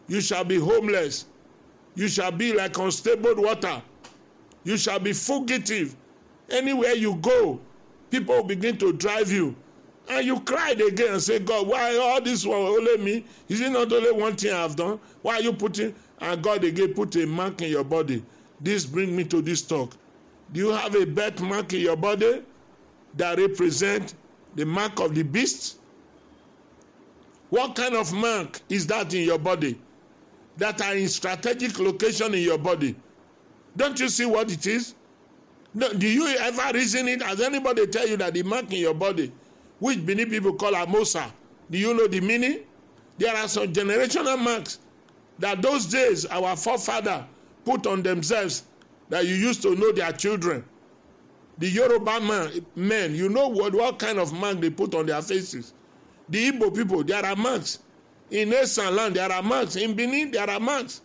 You shall be homeless. You shall be like unstable water. You shall be fugitive. Anywhere you go, people will begin to drive you. And you cried again and say, God, why all this one only me? Is it not only one thing I've done? Why are you putting? And God again put a mark in your body. This brings me to this talk. Do you have a birthmark in your body that represents the mark of the beast? What kind of mark is that in your body? That are in strategic location in your body. Don't you see what it is? No, do you ever reason it? Has anybody tell you that the mark in your body, which Benin people call Amosa, do you know the meaning? There are some generational marks that those days our forefather put on themselves that you used to know their children. The Yoruba men, you know what kind of mark they put on their faces. The Igbo people, there are marks. In Esan land, there are marks. In Benin, there are marks.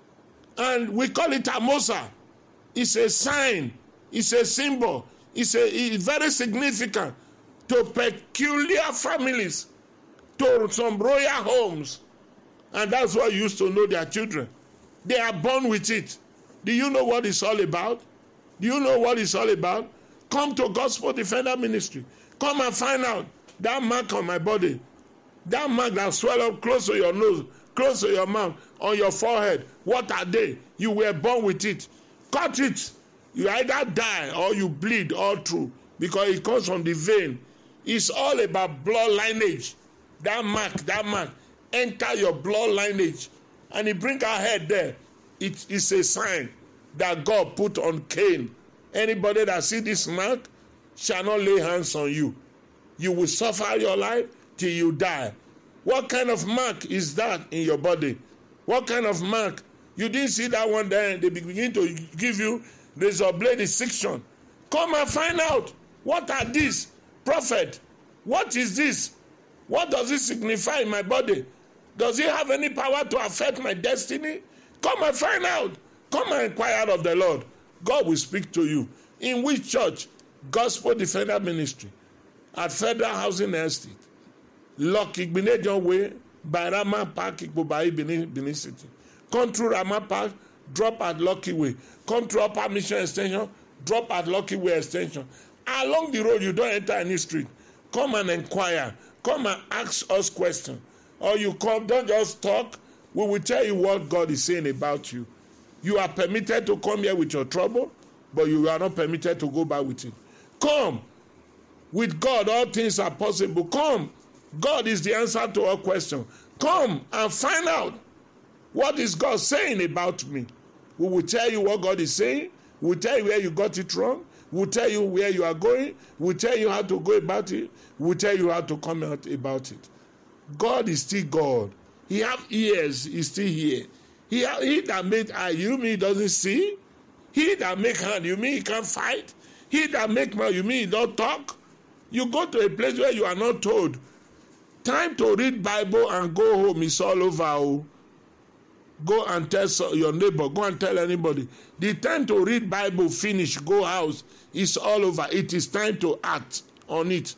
And we call it Amosa. It's a sign. It's a symbol. It's very significant to peculiar families, to some royal homes. And that's why you used to know their children. They are born with it. Do you know what it's all about? Do you know what it's all about? Come to Gospel Defender Ministry. Come and find out that mark on my body. That mark that swell up close to your nose, close to your mouth, on your forehead. What are they? You were born with it. Cut it. You either die or you bleed all through because it comes from the vein. It's all about blood lineage. That mark, enter your blood lineage. And it bring our head there. It is a sign that God put on Cain. Anybody that see this mark shall not lay hands on you. You will suffer your life till you die. What kind of mark is that in your body? What kind of mark? You didn't see that one there. They begin to give you razor blade section. Come and find out. What are these? Prophet, what is this? What does it signify in my body? Does it have any power to affect my destiny? Come and find out. Come and inquire of the Lord. God will speak to you. In which church? Gospel Defender Ministry. At Federal Housing Estate. Lucky Igbinejon Way, by Rama Park, Ikpobai, Benin City. Come through Rama Park, drop at Lucky Way. Come through Upper Mission Extension, drop at Lucky Way Extension. Along the road, you don't enter any street. Come and inquire. Come and ask us questions. Or you come, don't just talk. We will tell you what God is saying about you. You are permitted to come here with your trouble, but you are not permitted to go back with it. Come. With God, all things are possible. Come. God is the answer to all questions. Come and find out what is God saying about me. We will tell you what God is saying. We will tell you where you got it wrong. We will tell you where you are going. We will tell you how to go about it. We will tell you how to come out about it. God is still God. He have ears, he's still here. He that made eye, you mean he doesn't see? He that make hand, you mean he can't fight? He that make mouth, you mean he don't talk? You go to a place where you are not told. Time to read Bible and go home is all over. Oh. Go and tell your neighbor, go and tell anybody. The time to read Bible finish, go house, is all over. It is time to act on it.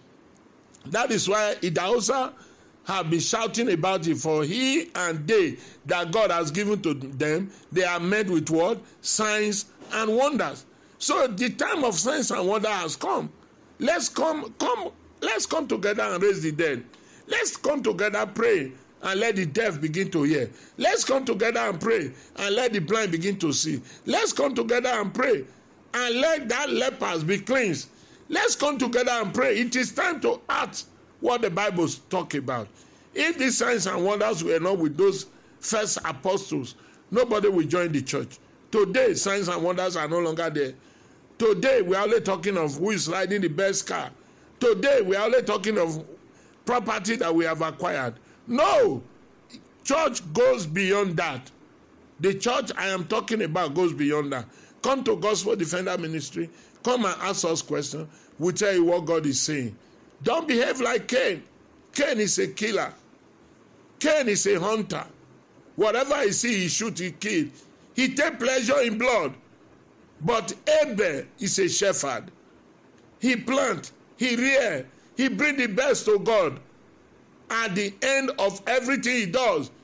That is why Idahosa have been shouting about it, for he and they that God has given to them, they are met with what? Signs and wonders. So the time of signs and wonder has come. Let's come together and raise the dead. Let's come together, pray, and let the deaf begin to hear. Let's come together and pray, and let the blind begin to see. Let's come together and pray, and let that lepers be cleansed. Let's come together and pray. It is time to act what the Bible talk about. If these signs and wonders were not with those first apostles, nobody will join the church. Today, signs and wonders are no longer there. Today, we are only talking of who is riding the best car. Today, we are only talking of property that we have acquired. No, church goes beyond that. The church I am talking about goes beyond that. Come to Gospel Defender Ministry. Come and ask us questions. We'll tell you what God is saying. Don't behave like Cain. Cain is a killer. Cain is a hunter. Whatever he see, he shoot, he kill. He take pleasure in blood. But Abel is a shepherd. He plant, he rear, he bring the best to God. At the end of everything he does,